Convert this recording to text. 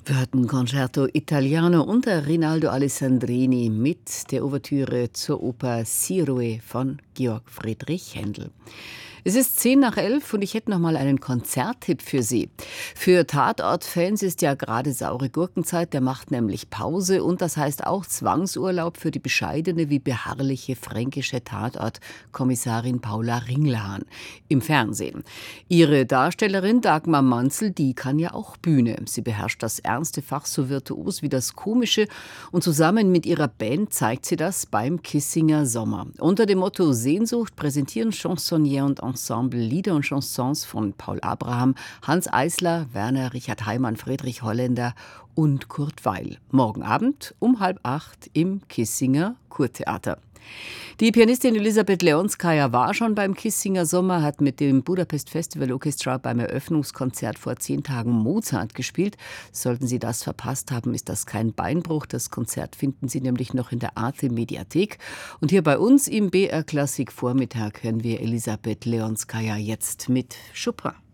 Wir hörten Concerto Italiano unter Rinaldo Alessandrini mit der Ouvertüre zur Oper Siroe von Georg Friedrich Händel. Es ist 10 nach 11 und ich hätte noch mal einen Konzerttipp für Sie. Für Tatort-Fans ist ja gerade saure Gurkenzeit, der macht nämlich Pause und das heißt auch Zwangsurlaub für die bescheidene wie beharrliche fränkische Tatort-Kommissarin Paula Ringlhahn im Fernsehen. Ihre Darstellerin Dagmar Manzel, die kann ja auch Bühne. Sie beherrscht das ernste Fach so virtuos wie das Komische und zusammen mit ihrer Band zeigt sie das beim Kissinger Sommer. Unter dem Motto Sehnsucht präsentieren Chansonnier und Ensemble Lieder und Chansons von Paul Abraham, Hans Eisler, Werner Richard Heimann, Friedrich Holländer und Kurt Weil. Morgen Abend um 7:30 im Kissinger Kurtheater. Die Pianistin Elisabeth Leonskaja war schon beim Kissinger Sommer, hat mit dem Budapest Festival Orchestra beim Eröffnungskonzert vor 10 Tagen Mozart gespielt. Sollten Sie das verpasst haben, ist das kein Beinbruch. Das Konzert finden Sie nämlich noch in der Arte Mediathek. Und hier bei uns im BR Klassik Vormittag hören wir Elisabeth Leonskaja jetzt mit Chopin.